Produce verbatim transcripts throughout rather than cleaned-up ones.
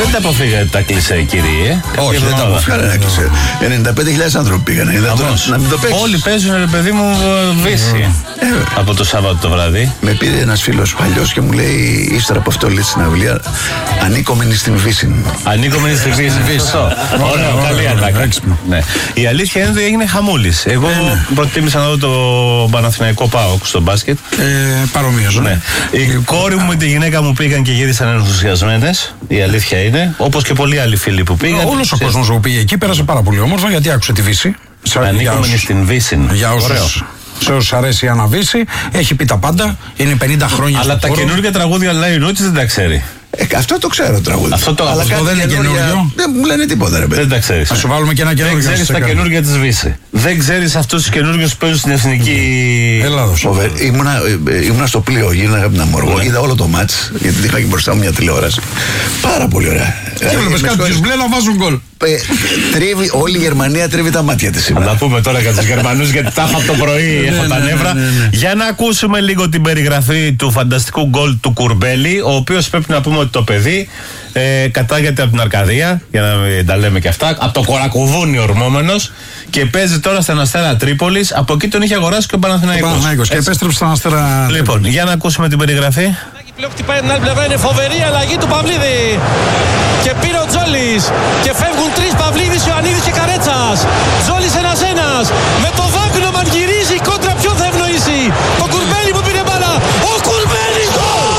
Δεν τα αποφύγατε τα κλισέ, κύριε. Όχι, δεν τα αποφύγατε τα κλισέ. ενενήντα πέντε χιλιάδες άνθρωποι πήγανε. Να μην το παίξεις. Όλοι παίζουν, ρε παιδί μου, Βύση. Από το Σάββατο το βράδυ. Με πήρε ένας φίλος παλιός και μου λέει, ύστερα από αυτό λέει στην αυλία, ανήκομενη στην Βύση. Ανήκομενη στην Βύση. Σωστό. Ωραίο, καλή ατάκα. Η αλήθεια είναι ότι έγινε χαμούλης. Εγώ προτίμησα να δω το Παναθηναϊκό ΠΑΟΚ στο μπάσκετ. Παρομοίως. Η κόρη μου με τη γυναίκα μου πήγαν και γύρισαν ενθουσιασμένες. Η αλήθεια είναι. Όπως και πολλοί άλλοι φίλοι που πήγαν. Όλος ο κόσμος που πήγε εκεί πέρασε πάρα πολύ όμορφα γιατί άκουσε τη Βύση. Ανήκομενη στην Βύση. Για όσους. Σε όσους αρέσει η Αναβύση, έχει πει τα πάντα, είναι πενήντα χρόνια. Αλλά τα καινούργια τραγούδια Λάι Νούτση δεν τα ξέρει. Ε, αυτό το ξέρω τραγούδι. Αυτό το αλλά αυτό δεν είναι καινούργιο. Δεν μου λένε τίποτα, ρε παιδί. Δεν τα ξέρεις. Θα σου βάλουμε και ένα καινούργιο. Δεν ξέρεις τα καινούργια της Βύση. Δεν ξέρεις αυτούς τους καινούργιους που παίζουν στην εθνική. Ελλάδος. Ήμουνα, ήμουνα στο πλοίο, γίναγα από την Αμοργό. Είδα όλο το μάτς, γιατί είχα και μπροστά μου μια τηλεόραση. Πάρα πολύ ωραία. Και βλέπεις κάποιους μπλε να βάζουν γκολ. Τρίβει, όλη η Γερμανία τρίβει τα μάτια της σήμερα. Θα τα πούμε τώρα για τους Γερμανούς γιατί τα έχω από το πρωί, έχω τα νεύρα. Για να ακούσουμε λίγο την περιγραφή του φανταστικού γκολ του Κουρμπέλη, ο οποίος πρέπει να πούμε ότι το παιδί ε, κατάγεται από την Αρκαδία, για να μην τα λέμε και αυτά, από το Κορακουδούνι ορμόμενος και παίζει τώρα στην Αστέρα Τρίπολης. Από εκεί τον είχε αγοράσει και ο Παναθηναϊκός. Παναθηναϊκός και επέστρεψε στην Αστέρα. Λοιπόν, για να ακούσουμε την περιγραφή. Πλέον χτυπάει την άλλη πλευρά, είναι φοβερή αλλαγή του Παυλίδη. Και πήρε ο Τζόλης. Και φεύγουν τρεις, Παυλίδης, Ιωαννίδης και Καρέτσας. Τζόλης ένας-ένας. Με το Βάγκνομαν γυρίζει, η κόντρα ποιον θα ευνοήσει. Το Κουρμπέλη που πήρε μπάλα. Ο Κουρμπέλης γκολ!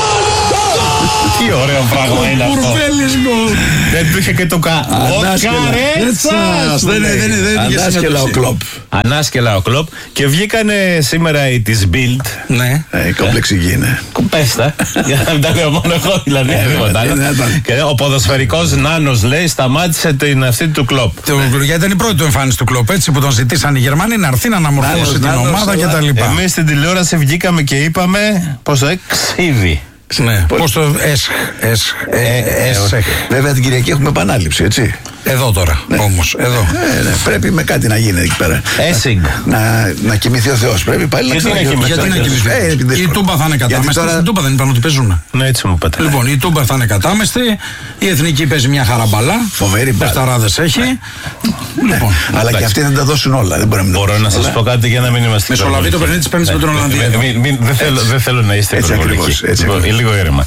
Τι ωραίο πράγμα είναι αυτό. Κουρμπέλης γκολ. Δεν του είχε και το κα... Ο Καρέτσας. Ανάσκελα ο Κλοπ. Ανάσκελα ο Κλοπ. Και βγήκανε σήμερα οι της Bild. Ναι. Η κομπλεξική είναι. Κουπέστα. Για να μην τα λέω μόνο εγώ δηλαδή. Και ο ποδοσφαιρικός Νάνος λέει σταμάτησε την αυτή του Κλοπ. Γιατί ήταν η πρώτη του εμφάνιση του Κλοπ, έτσι που τον ζητήσαν οι Γερμανοί να έρθει να αναμορφώσει την ομάδα κτλ. Εμείς στην τηλεόραση βγήκαμε και είπαμε πως το εξίδι. Ναι, πώς το έσεχ. Βέβαια την Κυριακή έχουμε επανάληψη, έτσι. Εδώ τώρα, όμως, εδώ. Πρέπει με κάτι να γίνει εκεί πέρα. Έσυγ. Να κοιμηθεί ο Θεός. Πρέπει πάλι να κοιμηθεί. Γιατί να κοιμηθεί. Η Τούμπα θα είναι κατάμεστη. Στην Τούμπα δεν είπαν ότι παίζουν. Ναι, έτσι μου είπατε. Λοιπόν, η Τούμπα θα είναι κατάμεστη. Η Εθνική παίζει μια χαραμπαλά. Φοβερή μπάλα. Πεφταράδες έχει. Λοιπόν. Αλλά και αυτοί δεν τα δώσουν όλα. Μπορώ να σας πω κάτι για να μην είμαστε. Μεσολαβεί το παιχνίδι της Πέμπτης με τον Ολλανδία. Δεν θέλω να είστε υπερβολικοί. Λίγο ήρεμα.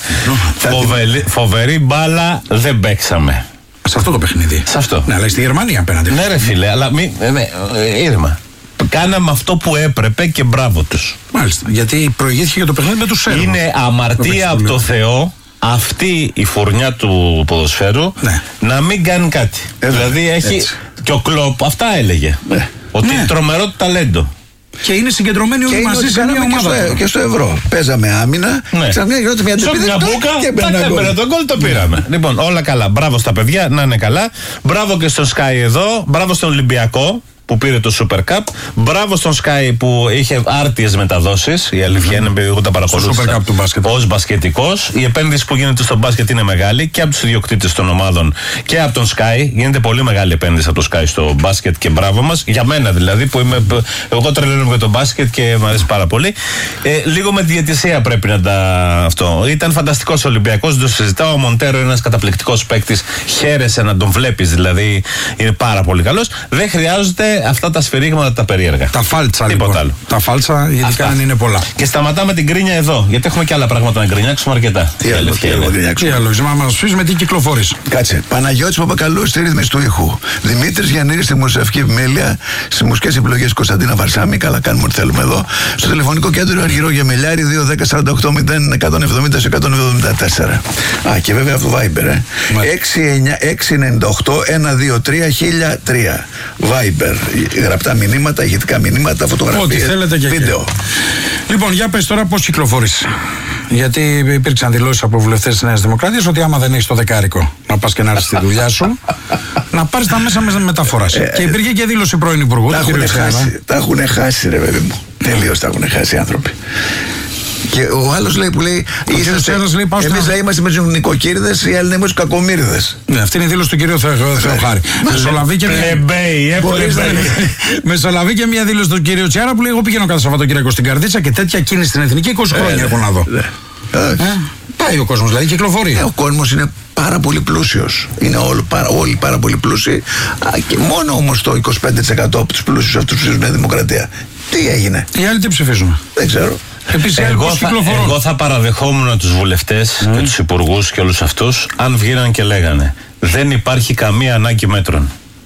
Φοβερή μπάλα δεν παίξαμε. Σε αυτό το παιχνίδι. Σε αυτό. Ναι, αλλά στη Γερμανία απέναντι. Ναι, ρε φίλε, αλλά μη, ναι, ήρεμα. Κάναμε αυτό που έπρεπε και μπράβο τους. Μάλιστα. Γιατί προηγήθηκε για το παιχνίδι με τους Σέρβους. Είναι αμαρτία από το Θεό αυτή η φουρνιά του ποδοσφαίρου ναι. να μην κάνει κάτι. Ε, δηλαδή έχει. Έτσι. Και ο Κλοπ αυτά έλεγε. Ναι. Ότι ναι. τρομερό του ταλέντο. Και είναι συγκεντρωμένοι όλοι μαζί σε μια ομάδα. Και στο, και στο ευρώ. Παίζαμε άμυνα. Ναι. Ξανά γινόταν μια τεπίδη. Μια μπουκα. Και έπαιρνε τον γκολ, το πήραμε. Ναι. Λοιπόν, όλα καλά. Μπράβο στα παιδιά, να είναι καλά. Μπράβο και στον Sky εδώ. Μπράβο στον Ολυμπιακό που πήρε το Super Cup. Μπράβο στον Sky που είχε άρτιες μεταδόσεις. Η αλήθεια είναι ότι εγώ τα παρακολούθησα. Super Cup του μπάσκετ. Ως μπασκετικός. Η επένδυση που γίνεται στο μπάσκετ είναι μεγάλη και από τους ιδιοκτήτες των ομάδων και από τον Sky. Γίνεται πολύ μεγάλη επένδυση από το Sky στο μπάσκετ και μπράβο μας. Για μένα δηλαδή που είμαι. Εγώ τρελαίνομαι για το μπάσκετ και μου αρέσει πάρα πολύ. Ε, λίγο με τη διαιτησία πρέπει να τα. Αυτό. Ήταν φανταστικός Ολυμπιακός, δεν το συζητάω. Ο Μοντέρο είναι ένας καταπληκτικός παίκτης. Χαίρεσαι να τον βλέπεις δηλαδή. Είναι πάρα πολύ καλός. Δεν χρειάζεται αυτά τα σφυρίγματα τα περίεργα. Τα φάλτσα τίποτα λοιπόν. Άλλο. Τα φάλτσα γιατί κάνουν είναι πολλά. Και σταματάμε την γκρίνια εδώ. Γιατί έχουμε και άλλα πράγματα να γκρινιάξουμε αρκετά. Τι άλλο, τι άλλο γκρινιάξουμε. Τι άλλο, μα μας πεις με τι κυκλοφορείς. Κάτσε. Παναγιώτης Παπακαλού στη ρύθμιση του ήχου. Δημήτρης Γιαννήρης στη μουσική επιμέλεια. Στις μουσικές επιλογές Κωνσταντίνα Βαρσάμι. Καλά κάνουμε ό,τι θέλουμε εδώ. Στο τηλεφωνικό κέντρο Αργυρό Γεμελιάρη δύο δέκα σαράντα οκτώ μηδέν εκατόν εβδομήντα εκατόν εβδομήντα τέσσερα. Α, και βέβαια αυτό Viber, ε. έξι εννιά οκτώ ένα δύο τρία χίλια τρία. Viber. Γραπτά μηνύματα, ηχητικά μηνύματα, φωτογραφίες, ό,τι θέλετε και βίντεο. Και. Λοιπόν, για πες τώρα πώς κυκλοφορείς. Γιατί υπήρξαν δηλώσεις από βουλευτές της Νέας Δημοκρατίας ότι άμα δεν έχεις το δεκάρικο να πας και να έρθεις στη δουλειά σου, να πάρεις τα μέσα μεταφοράς. Ε, και υπήρχε και δήλωση πρώην Υπουργού. Τα έχουν χάσει, τα έχουν χάσει, ρε παιδί μου. Τελείως τα έχουν χάσει οι άνθρωποι. Και ο άλλος λέει που λέει: εμείς να είμαστε με τους νοικοκύριδες, οι άλλοι να είμαστε κακομύριδες. Ναι, αυτή είναι η δήλωση του κυρίου Θεοχάρη. Μεσολαβεί και μια δήλωση του κυρίου Τσιάρα που λέει: εγώ πηγαίνω κάθε Σαββατοκύριακο στην Καρδίτσα και τέτοια κίνηση στην Εθνική είκοσι χρόνια έχω να δω. Πάει Πάει ο κόσμος, δηλαδή κυκλοφορεί. Ε, ο κόσμος είναι πάρα πολύ πλούσιος. Είναι όλοι πάρα, όλοι πάρα πολύ πλούσιοι. Α, και μόνο όμως το είκοσι πέντε τοις εκατό από τους πλούσιους αυτούς ψηφίζουν Νέα Δημοκρατία. Τι έγινε? Οι άλλοι τι ψηφίζουν? Δεν ξέρω. Επίσης, εγώ, θα, εγώ θα παραδεχόμουν τους βουλευτές mm. και τους υπουργούς και όλους αυτούς αν βγαίναν και λέγανε δεν υπάρχει καμία ανάγκη μέτρων.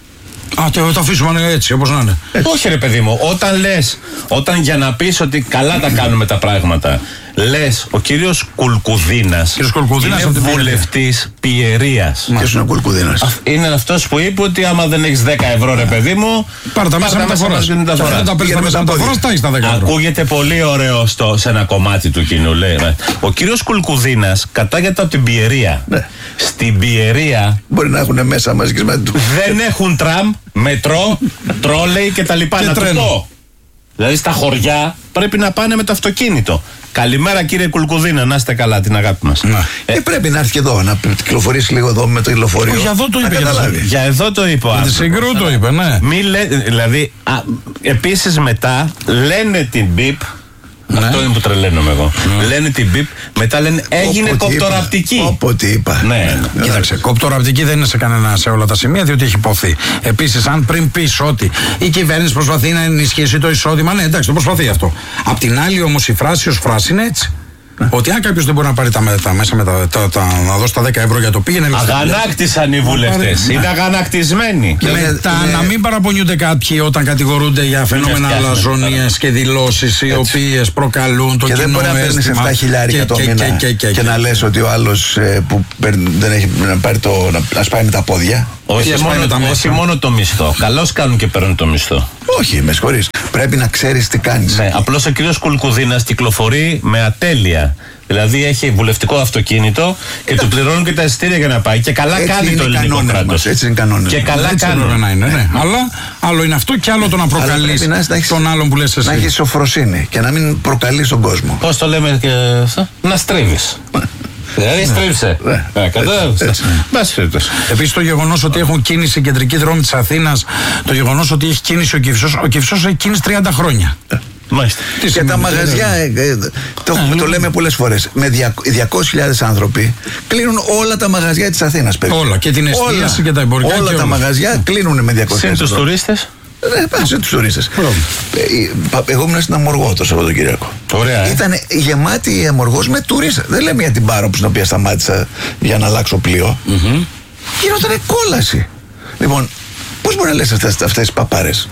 Α, το, το αφήσουμε έτσι, όπως να είναι. Έτσι. Όχι ρε παιδί μου, όταν λες, όταν για να πεις ότι καλά τα κάνουμε τα πράγματα, λες ο κύριος Κουλκουδίνας, κύριος Κουλκουδίνας είναι βουλευτής Πιερίας. Ποιος είναι ο Κουλκουδίνας? Είναι αυτός που είπε ότι άμα δεν έχεις δέκα ευρώ ρε παιδί μου, πάρε τα μέσα μεταφοράς. Αν τα παίρνεις τα μέσα μεταφοράς, τα έχεις τα δέκα ευρώ. Ακούγεται πολύ ωραίο στο, σε ένα κομμάτι του κοινού, λέει. Ο κύριος Κουλκουδίνας κατάγεται από την Πιερία. Ναι. Στην Πιερία μπορεί να έχουν μέσα μαζικής μεταφοράς. Δεν έχουν τραμ, μετρό, τρόλεϊ και τα λοιπά. Να το πω. Δηλαδή στα χωριά πρέπει να πάνε με το αυτοκίνητο. Καλημέρα κύριε Κουλκουδίνα, να είστε καλά, την αγάπη μας. Να. Ε, ε, πρέπει να έρθει και εδώ, να κυκλοφορήσει λίγο εδώ με το λεωφορείο. Για εδώ το είπε. Για, για εδώ το είπε ο άνθρωπος. Συγκρού το είπε, ναι. Μη λέ, δηλαδή, επίσης μετά λένε την μπιπ. Ναι. Αυτό είναι που τρελαίνομαι εγώ. Ναι. Λένε την μπιπ, μετά λένε έγινε κοπτοραπτική. Όποτε είπα. Ναι. Ναι. Κοίταξε, κοπτοραπτική δεν είναι σε κανένα σε όλα τα σημεία, διότι έχει υποθεί. Επίσης, αν πριν πεις ότι η κυβέρνηση προσπαθεί να ενισχύσει το εισόδημα, ναι, εντάξει, το προσπαθεί αυτό. Απ' την άλλη, όμως, η φράση ως φράση είναι έτσι. Ότι αν κάποιος δεν μπορεί να πάρει τα, τα μέσα με τα, τα, τα, να δώσει τα δέκα ευρώ για το πήγαινε. Αγανάκτησαν οι βουλευτές. Είναι αγανακτισμένοι. Και μετά είναι... να μην παραπονιούνται κάποιοι όταν κατηγορούνται για φαινόμενα αλαζονίας και δηλώσεις οι οποίες προκαλούν το κοινό αίσθημα. Και δεν μπορεί να παίρνεις επτά χιλιάρικα το μήνα και, και, και, και να λες ότι ο άλλος ε, που δεν έχει να πάρει το, να σπάει με τα πόδια. Όχι μόνο, το, όχι μόνο το μισθό. Καλώς κάνουν και παίρνουν το μισθό. Όχι, με συγχωρείς. Πρέπει να ξέρεις τι κάνεις. Ναι, απλώς ο κύριος Κουλκουδίνας κυκλοφορεί με ατέλεια. Δηλαδή έχει βουλευτικό αυτοκίνητο και του πληρώνουν και τα εισιτήρια για να πάει. Και καλά έτσι κάνει το ελληνικό κράτος. Έτσι είναι κανόνες. Και καλά έτσι κάνουν. Να είναι, ναι. Αλλά άλλο είναι αυτό και άλλο το να προκαλείς τον άλλον που λες εσύ. Να έχεις σοφροσύνη και να μην προκαλείς τον κόσμο. Πώς το λέμε και αυτό? Να στρίβεις. Δηλαδή στρίψε. Κατάλαβες. Επίσης το γεγονός ότι έχουν κίνηση κεντρική δρόμη της Αθήνας, το γεγονός ότι έχει κίνηση ο Κυφσός, ο Κυφσός έχει κίνηση τριάντα χρόνια. Μάλιστα. Και τα μαγαζιά, ε, ε, το, ε, το λέμε πολλές φορές, με διακόσιες χιλιάδες άνθρωποι κλείνουν όλα τα μαγαζιά της Αθήνας. Περίπου. Όλα, και την εστίαση και τα εμπορικά. Όλα τα μαγαζιά κλείνουν με διακόσιες χιλιάδες. Συν τους τουρίστες. Ναι, πάμε σε τους τουρίστες. Εγώ ήμουν στην Αμοργό το Σαββατοκύριακο. Ωραία. Ήταν γεμάτη η Αμοργός με τουρίστες. Δεν λέμε για την Πάρο που στην οποία σταμάτησα για να αλλάξω πλοίο. Mm-hmm. Γινότανε κόλαση. Λοιπόν, πώς μπορεί να λες αυτές, αυτές τις παπάρες?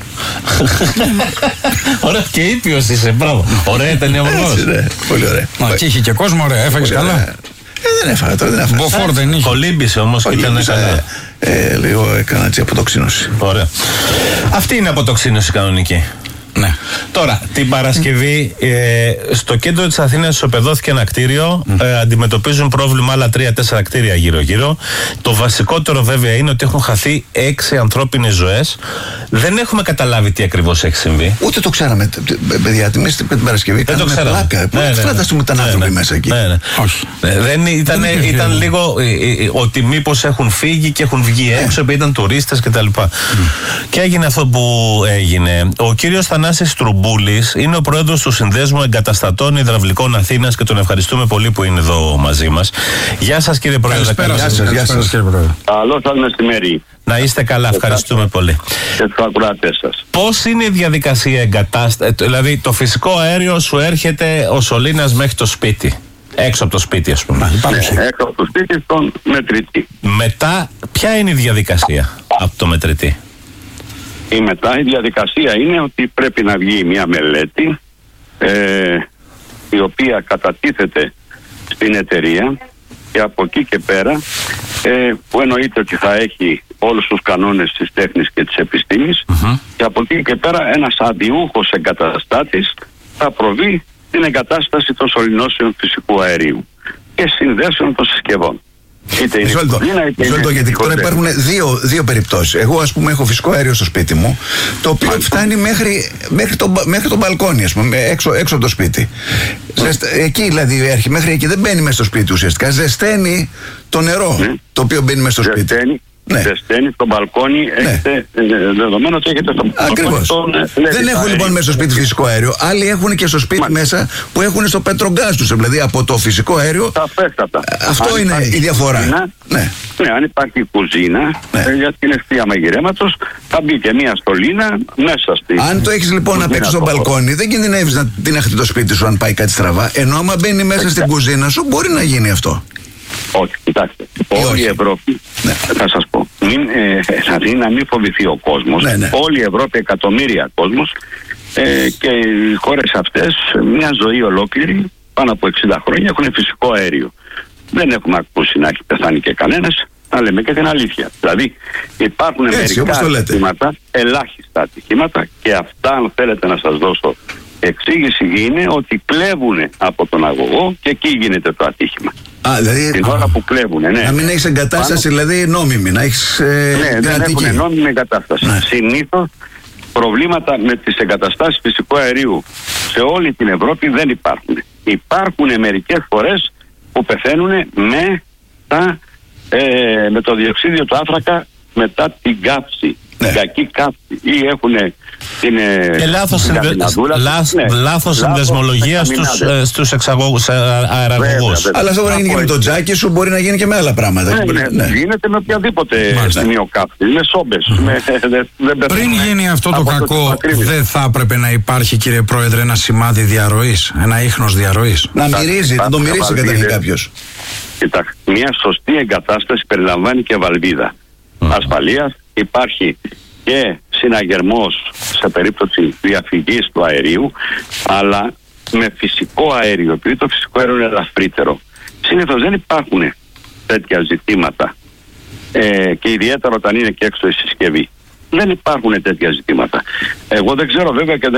Ωραία και ήπιος είσαι, μπράβο. Ωραία ήταν η Αμοργός. Πολύ ωραία. Μα και είχε και κόσμο, ωραία, έφαγες καλά. Ε, δεν έφαγα τώρα, δεν έφαγα. Μποφόρ δεν είχε. Κολύμπησε όμως και ήταν καλά. Ε, λίγο έκανα έτσι αποτοξίνωση. Ωραία. Αυτή είναι αποτοξίνωση κανονική. Ναι. Τώρα, την Παρασκευή ε, στο κέντρο της Αθήνας ισοπεδώθηκε ένα κτίριο. Mm. Ε, αντιμετωπίζουν πρόβλημα άλλα τρία-τέσσερα κτίρια γύρω-γύρω. Το βασικότερο βέβαια είναι ότι έχουν χαθεί έξι ανθρώπινες ζωές. Δεν έχουμε καταλάβει τι ακριβώς έχει συμβεί. Ούτε το ξέραμε. Παιδιά, τη μέση την Παρασκευή δεν το ξέραμε. Πλάκα. Ναι, ναι, ναι. Φανταστούμε ήταν άνθρωποι ναι, ναι. μέσα εκεί. Ναι, ναι. Όχι. Ναι, δεν ήταν, δεν ήταν λίγο ε, ε, ότι μήπως έχουν φύγει και έχουν βγει έξω, επειδή ήταν τουρίστες κτλ. Mm. Και έγινε αυτό που έγινε. Ο κύριος Θανάσης Τρουμπούλης είναι ο πρόεδρος του Συνδέσμου Εγκαταστατών Υδραυλικών Αθήνας και τον ευχαριστούμε πολύ που είναι εδώ μαζί μας. Γεια σας κύριε Πρόεδρε. Καλησπέρα σας, γεια σας κύριε Πρόεδρε. Καλό σας μεσημέρι. Να είστε καλά, ευχαριστούμε πολύ. Και τους ακροατές σας. Πώς είναι η διαδικασία εγκατάστασης, δηλαδή το φυσικό αέριο σου έρχεται ο σωλήνας μέχρι το σπίτι, έξω από το σπίτι ας πούμε. Ναι, έξω από το σπίτι στον μετρητή. Μετά ποια είναι η διαδικασία από το μετρητή? Η μετά η διαδικασία είναι ότι πρέπει να βγει μια μελέτη ε, η οποία κατατίθεται στην εταιρεία και από εκεί και πέρα ε, που εννοείται ότι θα έχει όλους τους κανόνες της τέχνης και της επιστήμης mm-hmm. και από εκεί και πέρα ένας αντιούχος εγκαταστάτης θα προβεί στην εγκατάσταση των σωληνώσεων φυσικού αερίου και συνδέσεων των συσκευών. Μισό γιατί τώρα υπάρχουν δύο, δύο περιπτώσεις. Εγώ ας πούμε έχω φυσικό αέριο στο σπίτι μου, το οποίο Μάλιστα. φτάνει μέχρι, μέχρι, το, μέχρι το μπαλκόνι, ας πούμε, έξω, έξω από το σπίτι. Ζεστα, εκεί δηλαδή έρχει, μέχρι εκεί δεν μπαίνει μέσα στο σπίτι ουσιαστικά. Ζεσταίνει το νερό mm. το οποίο μπαίνει μέσα στο Ζεσταίνει, σπίτι. Ναι. ζεσταίνει στο μπαλκόνι, Ναι. έχετε ε, δεδομένο ότι έχετε στο Ακριβώς. μπαλκόνι. τον, ε, Δεν έχουν λοιπόν μέσα στο σπίτι φυσικό αέριο. Άλλοι έχουν και στο σπίτι Μα... μέσα που έχουν στο πετρογκάζ τους. Δηλαδή από το φυσικό αέριο. Σαφέστατα. Αυτό αν είναι η διαφορά. Κουζίνα, ναι. ναι, αν υπάρχει κουζίνα Ναι. ε, για την ευθεία μαγειρέματος, θα μπει και μία στολίνα μέσα στη. Αν το έχεις λοιπόν απ' έξω στο μπαλκόνι, δεν κινδυνεύεις να την έχετε το σπίτι σου αν πάει κάτι στραβά. Ενώ άμα μπαίνει μέσα στην κουζίνα σου, μπορεί να γίνει αυτό. Όχι, κοιτάξτε. Όλη όχι. η Ευρώπη, Ναι. θα σας πω, μην, ε, δηλαδή να μην φοβηθεί ο κόσμος. Ναι, ναι. Όλη η Ευρώπη, εκατομμύρια κόσμος ε, και οι χώρες αυτές, μια ζωή ολόκληρη, πάνω από εξήντα χρόνια, έχουν φυσικό αέριο. Δεν έχουμε ακούσει να έχει πεθάνει και κανένας, να λέμε και την αλήθεια. Δηλαδή υπάρχουν Έτσι, όπως μερικά το λέτε. ατυχήματα, ελάχιστα ατυχήματα, και αυτά, αν θέλετε να σας δώσω εξήγηση, είναι ότι κλέβουν από τον αγωγό και εκεί γίνεται το ατύχημα. Α, δηλαδή. Την ώρα που κλέβουνε, ναι. Να μην έχεις εγκατάσταση, δηλαδή νόμιμη, να έχεις ε, Ναι, δεν κρατική. έχουν νόμιμη εγκατάσταση. Ναι. Συνήθως προβλήματα με τις εγκαταστάσεις φυσικού αερίου σε όλη την Ευρώπη δεν υπάρχουν. Υπάρχουν μερικές φορές που πεθαίνουν με, τα, ε, με το διοξίδιο του άνθρακα μετά την κάψη. Ναι. Κακή κάψη. Ή έχουν την. ε, Και λάθος, την συνδε... καμιναδούλα. λάθος, Ναι. λάθος συνδεσμολογία στους, καμινάδες. ε, στους εξαγωγούς, ε, αεραγωγούς. Βέβαια, Αλλά αυτό μπορεί να γίνει και με το τζάκι σου, μπορεί να γίνει και με άλλα πράγματα. Ναι, Μπορεί- ναι, γίνεται με οποιαδήποτε Μάλιστα. σημείο κάψη. Με σόμπες. με- δεν- δεν Πριν πεθαίνουμε γίνει αυτό το από κακό, ακρίβεια. δεν θα έπρεπε να υπάρχει, κύριε Πρόεδρε, ένα σημάδι διαρροής, ένα ίχνος διαρροής? Να μυρίζει, να το μυρίσει Βαλβίδες. καταρχήν κάποιος. Κοιτάξτε, μια σωστή εγκατάσταση περιλαμβάνει και βαλβίδα ασφαλείας. Υπάρχει και συναγερμός σε περίπτωση διαφυγής του αερίου, αλλά με φυσικό αέριο, επειδή το φυσικό αέριο είναι ελαφρύτερο. Συνήθως δεν υπάρχουν τέτοια ζητήματα, ε, και ιδιαίτερα όταν είναι και έξω η συσκευή. Δεν υπάρχουν τέτοια ζητήματα. Εγώ δεν ξέρω βέβαια και